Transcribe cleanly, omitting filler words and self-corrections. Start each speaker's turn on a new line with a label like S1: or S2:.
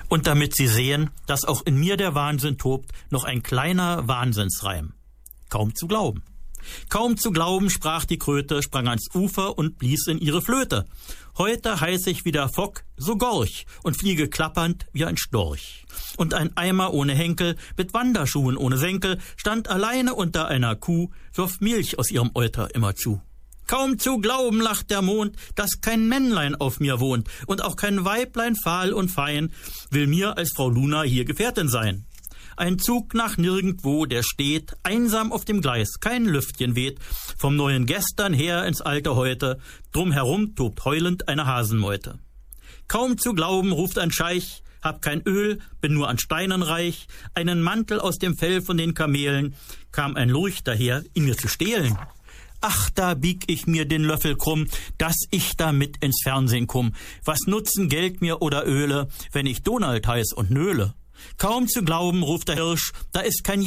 S1: Und damit Sie sehen, dass auch in mir der Wahnsinn tobt, noch ein kleiner Wahnsinnsreim. Kaum zu glauben. Kaum zu glauben, sprach die Kröte, sprang ans Ufer und blies in ihre Flöte. Heute heiß ich wie der Fock, so Gorch, und fliege klappernd wie ein Storch. Und ein Eimer ohne Henkel, mit Wanderschuhen ohne Senkel, stand alleine unter einer Kuh, wirft Milch aus ihrem Euter immer zu. Kaum zu glauben, lacht der Mond, dass kein Männlein auf mir wohnt, und auch kein Weiblein fahl und fein will mir als Frau Luna hier Gefährtin sein. Ein Zug nach nirgendwo, der steht, einsam auf dem Gleis, kein Lüftchen weht, vom neuen Gestern her ins alte Heute, drumherum tobt heulend eine Hasenmeute. Kaum zu glauben, ruft ein Scheich, hab kein Öl, bin nur an Steinen reich, einen Mantel aus dem Fell von den Kamelen, kam ein Lurch daher, ihn mir zu stehlen. Ach, da bieg ich mir den Löffel krumm, dass ich damit ins Fernsehen komm. Was nutzen Geld mir oder Öle, wenn ich Donald heiß und nöle? Kaum zu glauben, ruft der Hirsch, da ist kein